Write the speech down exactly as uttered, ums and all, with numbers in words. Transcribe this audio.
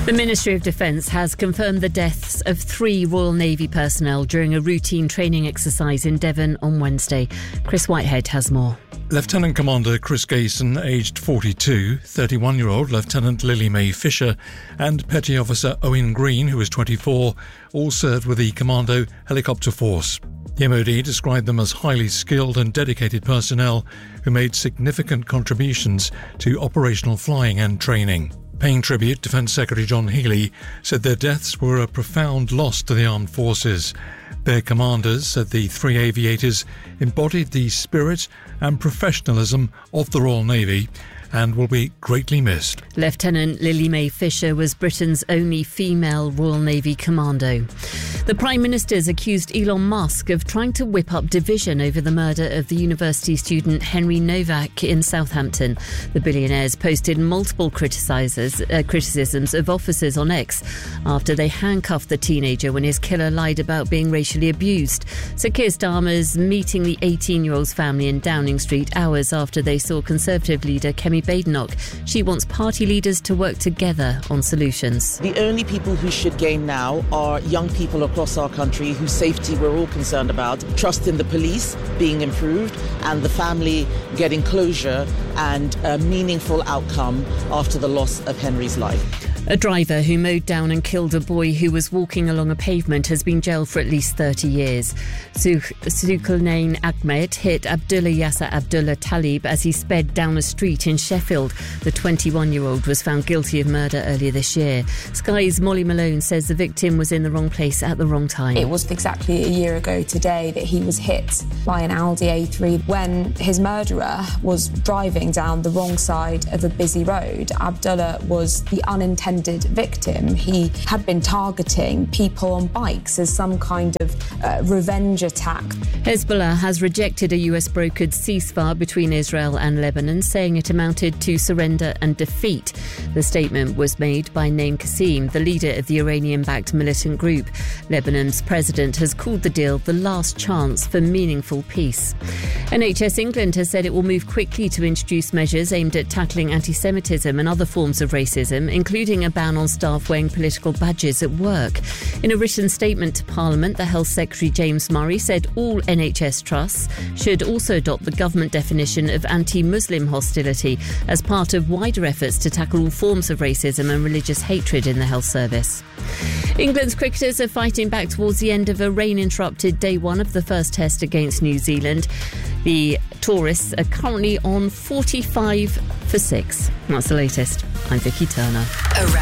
The Ministry of Defence has confirmed the deaths of three Royal Navy personnel during a routine training exercise in Devon on Wednesday. Chris Whitehead has more. Lieutenant Commander Chris Gayson, aged forty-two, thirty-one-year-old Lieutenant Lily Mae Fisher and Petty Officer Owen Green, who was twenty-four, all served with the Commando Helicopter Force. The M O D described them as highly skilled and dedicated personnel who made significant contributions to operational flying and training. Paying tribute, Defence Secretary John Healey said their deaths were a profound loss to the armed forces. Their commanders said the three aviators embodied the spirit and professionalism of the Royal Navy and will be greatly missed. Lieutenant Lily Mae Fisher was Britain's only female Royal Navy commando. The Prime Minister's accused Elon Musk of trying to whip up division over the murder of the university student Henry Novak in Southampton. The billionaire's posted multiple criticizers, uh, criticisms of officers on X after they handcuffed the teenager when his killer lied about being racially abused. Sir Keir Starmer's meeting the eighteen-year-old's family in Downing Street hours after they saw Conservative leader Kemi Badenoch. She wants party leaders to work together on solutions. The only people who should gain now are young people across our country whose safety we're all concerned about, trust in the police being improved and the family getting closure and a meaningful outcome after the loss of Henry's life. A driver who mowed down and killed a boy who was walking along a pavement has been jailed for at least thirty years. Zulkarnain Ahmed hit Abdullah Yasser Abdullah Talib as he sped down a street in Sheffield. The twenty-one-year-old was found guilty of murder earlier this year. Sky's Molly Malone says the victim was in the wrong place at the wrong time. It was exactly a year ago today that he was hit by an Audi A three when his murderer was driving down the wrong side of a busy road. Abdullah was the unintended victim. He had been targeting people on bikes as some kind of uh, revenge attack. Hezbollah has rejected a U S-brokered ceasefire between Israel and Lebanon, saying it amounted to surrender and defeat. The statement was made by Naim Qassem, the leader of the Iranian-backed militant group. Lebanon's president has called the deal the last chance for meaningful peace. N H S England has said it will move quickly to introduce measures aimed at tackling anti-Semitism and other forms of racism, including a ban on staff wearing political badges at work. In a written statement to Parliament, the Health Secretary James Murray said all N H S trusts should also adopt the government definition of anti-Muslim hostility as part of wider efforts to tackle all forms of racism and religious hatred in the health service. England's cricketers are fighting back towards the end of a rain-interrupted day one of the first test against New Zealand. The tourists are currently on forty-five for six. That's the latest. I'm Vicky Turner.